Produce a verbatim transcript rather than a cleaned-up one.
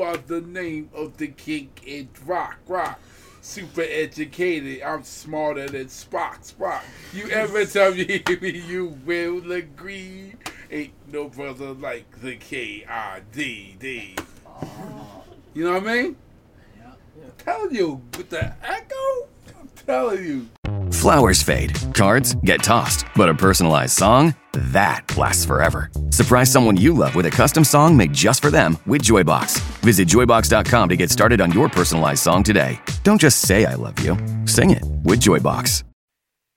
about the name of the king in rock, rock. Super educated, I'm smarter than Spock, Spock. You ever tell me you will agree? Ain't no brother like the K I D D. You know what I mean? Yeah. I'm telling you, with the echo, I'm telling you. Flowers fade, cards get tossed, but a personalized song, that lasts forever. Surprise someone you love with a custom song made just for them with Joybox. Visit joybox dot com to get started on your personalized song today. Don't just say I love you, sing it with Joybox.